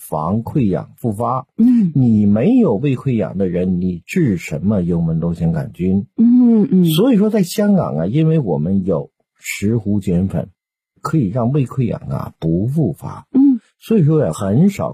防溃疡复发。你没有胃溃疡的人，你治什么幽门螺旋杆菌？所以说在香港啊，因为我们有石斛碱粉，可以让胃溃疡啊不复发。所以说也很少